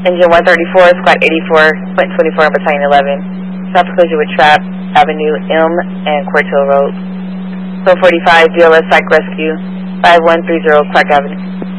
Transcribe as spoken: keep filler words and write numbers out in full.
Engine one thirty-four, Squad eighty-four, point twenty-four, Battalion eleven. Stop collision with Trap Avenue M and Quartel Road. twelve forty-five, D L S Psych Rescue, five one three zero, Clark Avenue.